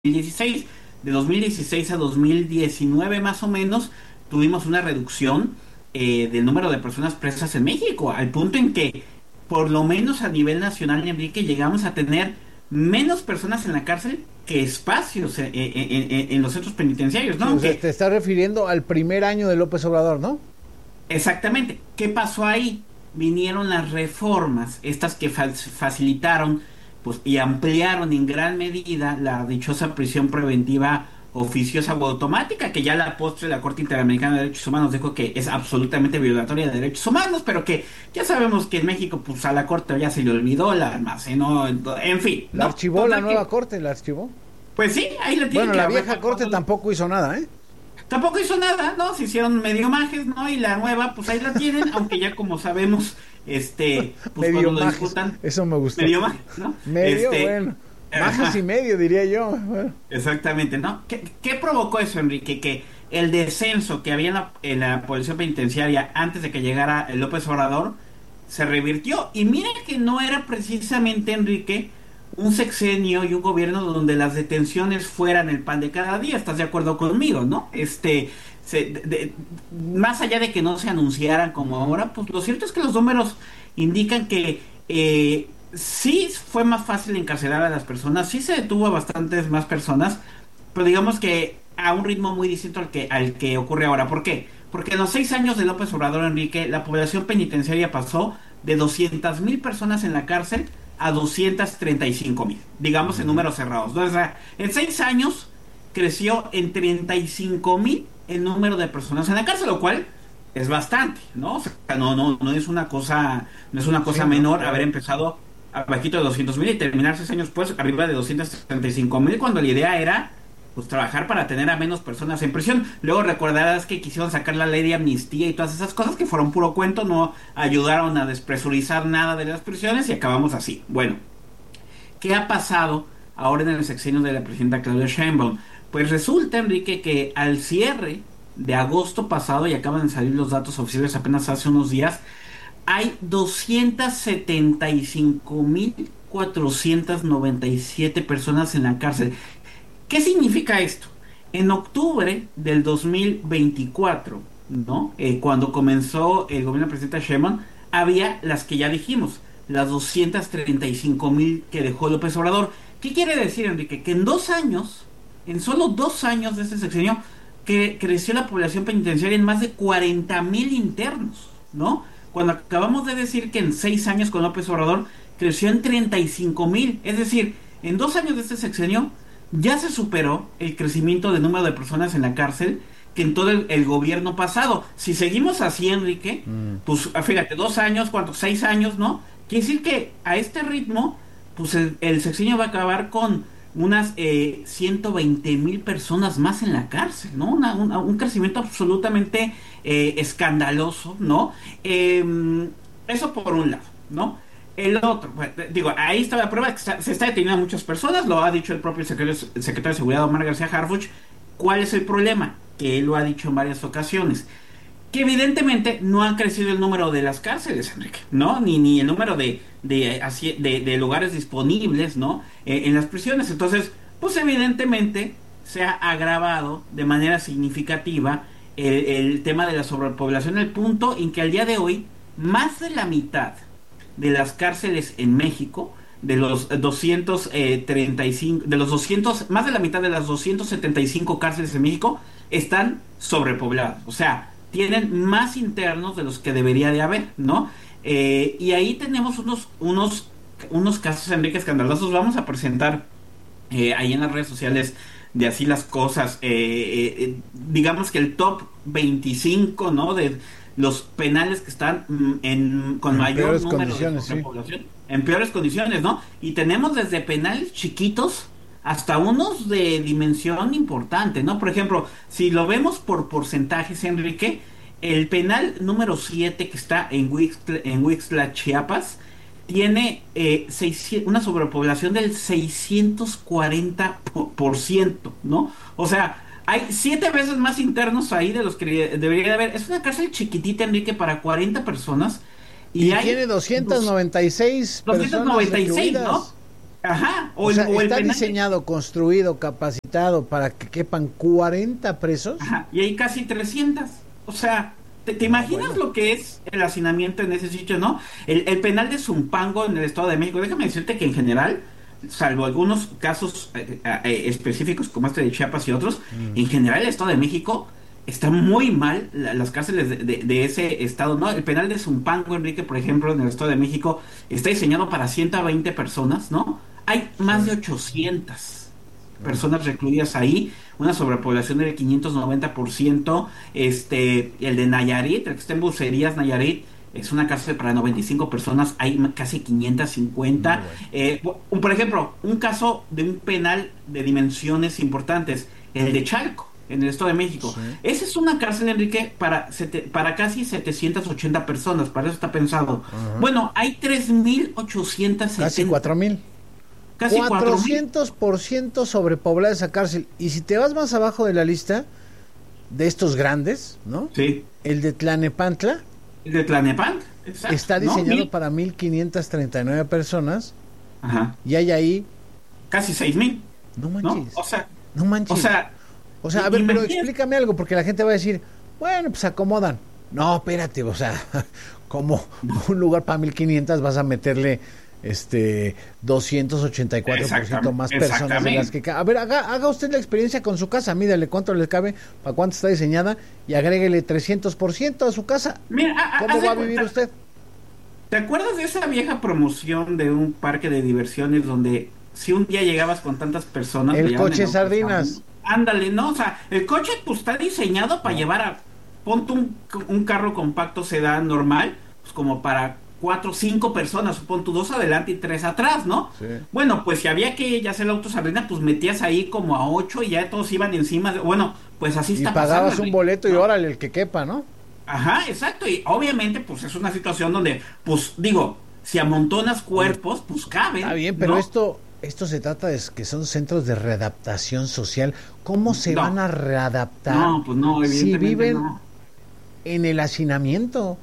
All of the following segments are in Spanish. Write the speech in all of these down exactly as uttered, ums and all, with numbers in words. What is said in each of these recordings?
dieciséis. De dos mil dieciséis a dos mil diecinueve más o menos tuvimos una reducción eh, del número de personas presas en México, al punto en que por lo menos a nivel nacional, Enrique, llegamos a tener menos personas en la cárcel que espacios en, en, en, en los centros penitenciarios, ¿no? Sí, o sea, Aunque, te estás refiriendo al primer año de López Obrador, ¿no? exactamente, ¿qué pasó ahí? Vinieron las reformas, estas que fa facilitaron pues, y ampliaron en gran medida la dichosa prisión preventiva oficiosa o automática, que ya la postre la Corte Interamericana de Derechos Humanos dijo que es absolutamente violatoria de derechos humanos, pero que ya sabemos que en México pues a la Corte ya se le olvidó, la almacenó, en fin, La ¿no? archivó Total la nueva que, Corte, la archivó. pues sí, ahí la tienen Bueno, que la haber vieja Corte reformado. tampoco hizo nada, ¿eh? Tampoco hizo nada, ¿no? Se hicieron medio majes, ¿no? Y la nueva, pues ahí la tienen, aunque ya como sabemos, este, pues Medio cuando lo majes, disputan, eso me gustó. medio majes, ¿no? Medio, Este, bueno. ajá, Majes y medio, diría yo. Bueno. exactamente, ¿no? ¿Qué, qué provocó eso, Enrique? Que el descenso que había en la, en la población penitenciaria antes de que llegara el López Obrador se revirtió. Y mira que no era precisamente, Enrique, un sexenio y un gobierno donde las detenciones fueran el pan de cada día. ¿Estás de acuerdo conmigo, no? Este, se, de, de, más allá de que no se anunciaran como ahora, pues lo cierto es que los números indican que eh, sí fue más fácil encarcelar a las personas, sí se detuvo a bastantes más personas, pero digamos que a un ritmo muy distinto al que, al que ocurre ahora. ¿Por qué? Porque en los seis años de López Obrador, Enrique, la población penitenciaria pasó de doscientas mil personas en la cárcel a doscientos treinta y cinco mil, digamos en números cerrados, ¿no? O sea, en seis años creció en treinta y cinco mil el número de personas en la cárcel, lo cual es bastante, ¿no? O sea, no, no, no es una cosa, no es una Sí, cosa ¿no? menor Claro. haber empezado abajito de doscientos mil y terminar seis años pues arriba de doscientos treinta y cinco mil, cuando la idea era pues trabajar para tener a menos personas en prisión. Luego recordarás que quisieron sacar la ley de amnistía y todas esas cosas que fueron puro cuento, no ayudaron a despresurizar nada de las prisiones y acabamos así. Bueno, ¿qué ha pasado ahora en el sexenio de la presidenta Claudia Sheinbaum? Pues resulta, Enrique, que al cierre de agosto pasado, y acaban de salir los datos oficiales apenas hace unos días, hay doscientos setenta y cinco mil cuatrocientos noventa y siete personas en la cárcel. ¿Qué significa esto? En octubre del dos mil veinticuatro, ¿no? Eh, cuando comenzó el gobierno del presidente Sheinbaum, había las que ya dijimos, las doscientos treinta y cinco mil que dejó López Obrador. ¿Qué quiere decir, Enrique? Que en dos años, en solo dos años de este sexenio, que creció la población penitenciaria en más de cuarenta mil internos, ¿no? Cuando acabamos de decir que en seis años con López Obrador creció en treinta y cinco mil, es decir, en dos años de este sexenio ya se superó el crecimiento de número de personas en la cárcel que en todo el, el gobierno pasado. Si seguimos así, Enrique, Mm. pues fíjate, dos años, cuántos, seis años, ¿no? Quiere decir que a este ritmo, pues el, el sexenio va a acabar con unas eh, ciento veinte mil personas más en la cárcel, ¿no? Una, una, un crecimiento absolutamente eh, escandaloso, ¿no? Eh, eso por un lado, ¿no? El otro, pues, digo, ahí está la prueba que está, se está deteniendo a muchas personas, lo ha dicho el propio secretario, secretario de Seguridad, Omar García Harfuch. ¿Cuál es el problema? Que él lo ha dicho en varias ocasiones, que evidentemente no ha crecido el número de las cárceles, Enrique, ¿no? Ni, ni el número de, de, de, de lugares disponibles, ¿no? Eh, en las prisiones. Entonces, pues evidentemente se ha agravado de manera significativa el, el tema de la sobrepoblación, al punto en que al día de hoy, más de la mitad de las cárceles en México, de los doscientos treinta y cinco, de los doscientos, más de la mitad de las doscientas setenta y cinco cárceles en México están sobrepobladas. O sea, tienen más internos de los que debería de haber, ¿no? Eh, y ahí tenemos unos, unos, unos casos, Enrique, escandalosos. Vamos a presentar eh, ahí en las redes sociales de Así las Cosas, eh, eh, eh, digamos que el top veinticinco, ¿no? De los penales que están mm, en, con En mayor peores número condiciones, de sí. población, en peores condiciones, ¿no? Y tenemos desde penales chiquitos hasta unos de dimensión importante, ¿no? Por ejemplo, si lo vemos por porcentajes, Enrique, el penal número siete que está en Huixtla, en Huixtla, Chiapas, tiene eh, seiscientos, una sobrepoblación del seiscientos cuarenta por ciento, ¿no? O sea, hay siete veces más internos ahí de los que debería de haber. Es una cárcel chiquitita, Enrique, para cuarenta personas. Y, Y hay tiene doscientos noventa y seis personas doscientos noventa y seis, recluidas. ¿no? Ajá, o, O el, sea, o el está penal. diseñado, construido, capacitado para que quepan cuarenta presos. Ajá, y hay casi trescientos. O sea, ¿te, te No, imaginas bueno. lo que es el hacinamiento en ese sitio, no? El, el penal de Zumpango en el Estado de México, déjame decirte que en general, salvo algunos casos eh, eh, específicos como este de Chiapas y otros, Mm. en general el Estado de México está muy mal, la- las cárceles de, de- de ese estado, ¿no? El penal de Zumpango, Enrique, por ejemplo, en el Estado de México, está diseñado para ciento veinte personas, ¿no? Hay más de Sí. ochocientas personas recluidas ahí, una sobrepoblación del quinientos noventa por ciento. Este, el de Nayarit, el que está en Bucerías, Nayarit, es una cárcel para noventa y cinco personas, hay ma- casi quinientos cincuenta. No, bueno. Eh, un- por ejemplo, un caso de un penal de dimensiones importantes, el de Chalco, en el Estado de México. Sí. Esa es una cárcel, Enrique, para, sete- para casi setecientas ochenta personas, para eso está pensado. Ajá. Bueno, hay tres mil ochocientos setenta. Casi cuatro mil. Casi cuatro mil. cuatrocientos por ciento sobrepoblada esa cárcel. Y si te vas más abajo de la lista de estos grandes, ¿no? Sí. El de Tlanepantla El de Tlanepantla, exacto, está ¿no? diseñado Mil- para mil quinientas treinta y nueve personas Ajá. y hay ahí, Casi seis mil, no ¿no? manches, O sea, no manches. o sea, O sea, a ver, pero imagínate- explícame algo, porque la gente va a decir, bueno, pues acomodan. No, espérate, o sea, como un lugar para mil quinientas vas a meterle este doscientos ochenta y cuatro por ciento Exactamente, más personas de exactamente. las que ca- A ver, haga, haga usted la experiencia con su casa, mídale cuánto le cabe, para cuánto está diseñada y agréguele trescientos por ciento a su casa. mira, ha- ha- ¿Cómo haz de va a vivir cuenta- usted? ¿Te acuerdas de esa vieja promoción de un parque de diversiones donde si un día llegabas con tantas personas... El te llevaban coche en autos sardinas. sardinas? Ándale, ¿no? O sea, el coche pues está diseñado para llevar a... Ponte un, un carro compacto sedán normal, pues como para cuatro o cinco personas, pon tú dos adelante y tres atrás, ¿no? Sí. Bueno, pues si había que ya hacer el auto sardina, pues metías ahí como a ocho y ya todos iban encima. de- Bueno, pues así Y está pagabas pasando, un ¿no? boleto y ¿No? órale, el que quepa, ¿no? Ajá, exacto. Y obviamente, pues es una situación donde, pues digo, si amontonas cuerpos, pues caben. Está bien, pero ¿no? esto esto se trata de que son centros de readaptación social. ¿Cómo se No. van a readaptar No, pues no, si evidentemente viven no. en el hacinamiento?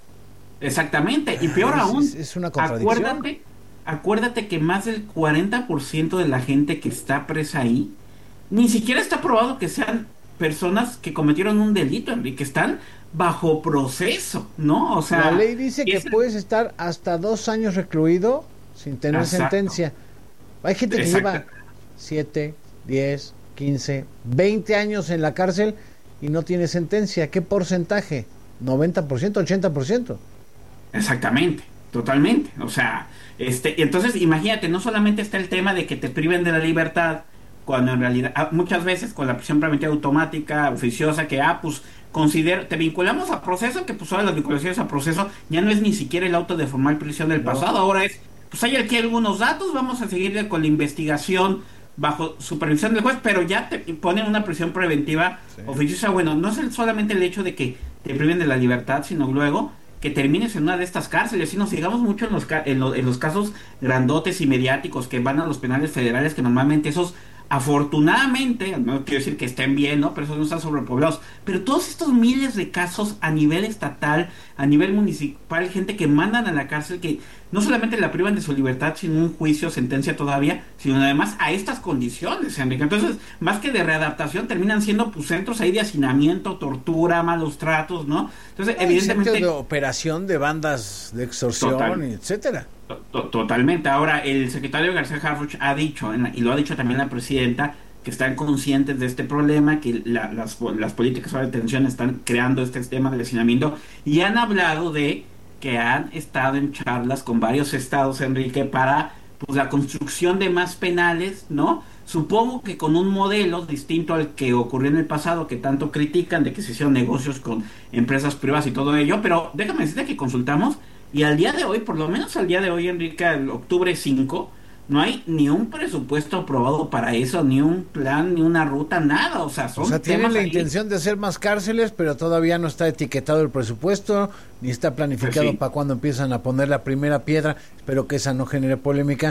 Exactamente. Y peor Es- aún, es- es una contradicción. acuérdate, acuérdate que más del cuarenta por ciento de la gente que está presa ahí, ni siquiera está probado que sean personas que cometieron un delito, Enrique, que están bajo proceso, ¿no? O sea, La ley dice que es- puedes estar hasta dos años recluido sin tener Exacto. sentencia. Hay gente que Exacto. lleva siete, diez, quince, veinte años en la cárcel y no tiene sentencia. ¿Qué porcentaje? ¿noventa por ciento, ochenta por ciento? Exactamente, totalmente. O sea, este, entonces imagínate, no solamente está el tema de que te priven de la libertad, cuando en realidad, ah, muchas veces con la prisión preventiva automática, oficiosa, que, ah, pues, considera, te vinculamos a proceso, que pues ahora las vinculaciones a proceso ya no es ni siquiera el auto de formal prisión del No. pasado, ahora es, pues hay aquí algunos datos, vamos a seguir con la investigación bajo supervisión del juez, pero ya te ponen una prisión preventiva Sí. oficiosa. Bueno, no es el- solamente el hecho de que te priven de la libertad, sino luego que termines en una de estas cárceles. Y nos sigamos mucho en los, ca- en, lo- en los casos grandotes y mediáticos que van a los penales federales, que normalmente esos, afortunadamente, no quiero decir que estén bien, ¿no? Pero esos no están sobrepoblados. Pero todos estos miles de casos a nivel estatal, a nivel municipal, gente que mandan a la cárcel, que no solamente la privan de su libertad sin un juicio, sentencia todavía, sino además a estas condiciones, Enrique. Entonces, más que de readaptación, terminan siendo pues centros ahí de hacinamiento, tortura, malos tratos, ¿no? Entonces, Hay centros evidentemente... de operación de bandas de extorsión, Total. etcétera. To- to- Totalmente. Ahora, el secretario García Harfuch ha dicho, en la- y lo ha dicho también la presidenta, que están conscientes de este problema, que la- las, po- las políticas de detención están creando este tema del hacinamiento, y han hablado de que han estado en charlas con varios estados, Enrique, para pues la construcción de más penales, ¿no? Supongo que con un modelo distinto al que ocurrió en el pasado, que tanto critican, de que se hicieron negocios con empresas privadas y todo ello, pero déjame decirte que consultamos, y al día de hoy, por lo menos al día de hoy, Enrique, el octubre cinco, no hay ni un presupuesto aprobado para eso, ni un plan, ni una ruta, nada. O sea, son O sea, tienen temas la ahí. intención de hacer más cárceles, pero todavía no está etiquetado el presupuesto, ni está planificado Pues sí. para cuando empiezan a poner la primera piedra. Espero que esa no genere polémica,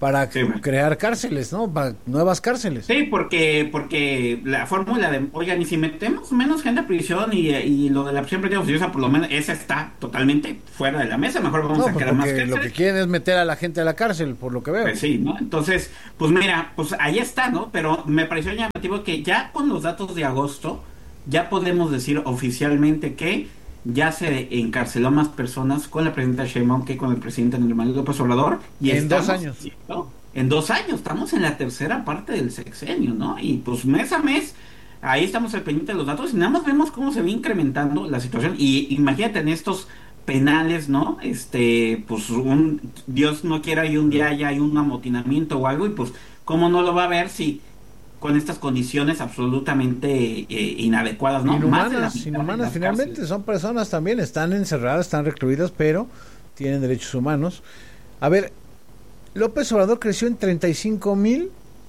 para Sí, güey. crear cárceles, ¿no? Para nuevas cárceles. Sí, porque, porque la fórmula de, oigan, y si metemos menos gente a prisión y, y lo de la prisión preventiva oficiosa, por lo menos esa está totalmente fuera de la mesa, mejor vamos No, a pues crear más porque lo cárceles. que quieren es meter a la gente a la cárcel, por lo que veo. Pues sí, ¿no? Entonces, pues mira, pues ahí está, ¿no? Pero me pareció llamativo que ya con los datos de agosto, ya podemos decir oficialmente que ya se encarceló más personas con la presidenta Sheinbaum que con el presidente Andrés Manuel López Obrador. Y En dos estamos, años. ¿no? En dos años, estamos en la tercera parte del sexenio, ¿no? Y pues mes a mes, ahí estamos al pendiente de los datos y nada más vemos cómo se va incrementando la situación. Y imagínate en estos penales, ¿no? Este, pues un Dios no quiera y un día ya hay un amotinamiento o algo y pues cómo no lo va a ver si con estas condiciones absolutamente eh, inadecuadas, ¿no? Más de la Inhumanas, mitad de inhumanas las finalmente, cárceles. son personas también, están encerradas, están recluidas, pero tienen derechos humanos. A ver, López Obrador creció en treinta y cinco mil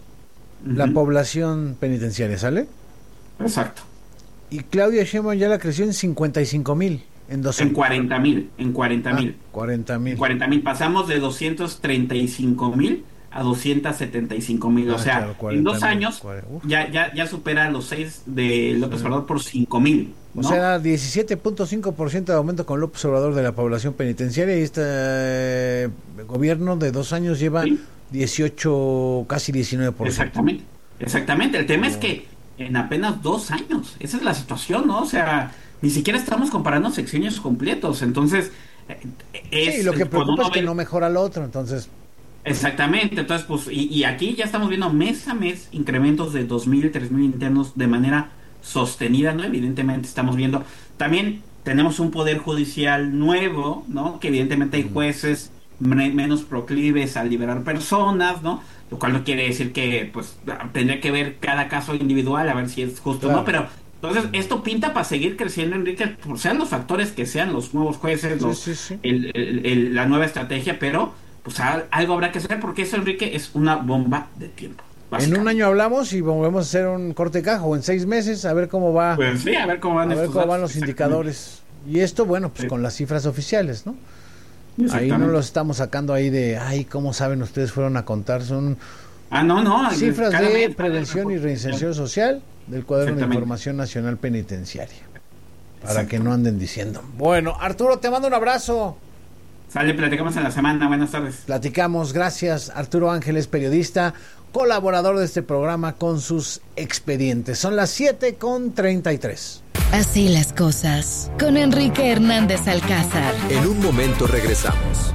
la Ujú. población penitenciaria, ¿sale? Exacto. Y Claudia Sheinbaum ya la creció en cincuenta y cinco mil en dos En años. cuarenta mil, en cuarenta Ah, mil. cuarenta mil. cuarenta mil, pasamos de doscientos treinta y cinco mil a doscientos setenta y cinco mil, Ah, o sea, claro, en cuarenta dos mil, años cuarenta, uf. ya, ya, ya supera los seis de López Sí. Obrador por cinco mil, O ¿no? sea, diecisiete punto cinco por ciento de aumento con López Obrador de la población penitenciaria y este eh, gobierno de dos años lleva Sí. dieciocho, casi diecinueve por ciento. Exactamente, exactamente. El tema es que en apenas dos años, esa es la situación, ¿no? O sea, ni siquiera estamos comparando sexenios completos, entonces eh, es Sí, lo que cuando preocupa uno es que ve- no mejora lo otro, entonces... Exactamente, entonces pues y, y aquí ya estamos viendo mes a mes incrementos de dos mil, tres mil internos de manera sostenida, ¿no? Evidentemente estamos viendo, también tenemos un poder judicial nuevo, ¿no? Que evidentemente hay jueces me- menos proclives a liberar personas, ¿no? Lo cual no quiere decir que pues tendría que ver cada caso individual a ver si es justo o Claro. no, pero entonces esto pinta para seguir creciendo, Enrique, por sean los factores que sean, los nuevos jueces, Sí, los, sí, sí. el- el- el- la nueva estrategia, pero pues al- algo habrá que hacer porque eso, Enrique, es una bomba de tiempo. En un básicamente. año hablamos y volvemos a hacer un corte de caja, o en seis meses, a ver cómo va, Pues sí, a ver cómo van a ver estos cómo van datos, los indicadores. Y esto, bueno, pues Sí. con las cifras oficiales, ¿no? Ahí exactamente. no los estamos sacando ahí de, ay, ¿cómo saben ustedes fueron a contar? Son Ah, no, no. cifras cada de mes sale prevención y el reporte. reinserción social del Cuaderno de Exactamente. Información Nacional Penitenciaria. Para Exacto. que no anden diciendo. Bueno, Arturo, te mando un abrazo. Sale, platicamos en la semana. Buenas tardes. Platicamos, gracias. Arturo Ángeles, periodista, colaborador de este programa con sus expedientes. Son las siete con treinta y tres. Así las cosas, con Enrique Hernández Alcázar. En un momento regresamos.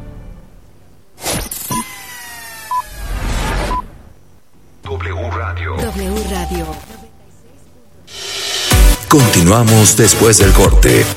W Radio. W Radio. Continuamos después del corte.